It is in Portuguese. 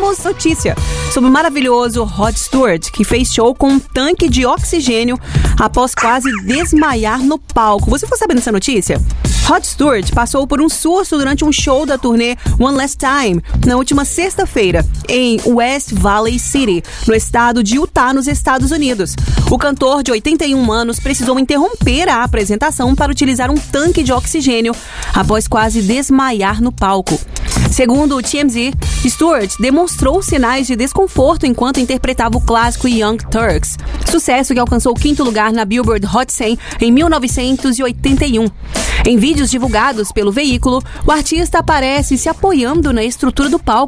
temos notícia sobre o maravilhoso Rod Stewart, que fez show com um tanque de oxigênio após quase desmaiar no palco. Você ficou sabendo dessa notícia? Rod Stewart passou por um surto durante um show da turnê One Last Time na última sexta-feira, em West Valley City, no estado de Utah, nos Estados Unidos. O cantor de 81 anos precisou interromper a apresentação para utilizar um tanque de oxigênio após quase desmaiar no palco. Segundo o TMZ, Stewart demonstrou sinais de desconforto enquanto interpretava o clássico Young Turks, sucesso que alcançou o 5º lugar na Billboard Hot 100 em 1981. Em vídeos divulgados pelo veículo, o artista aparece se apoiando na estrutura do palco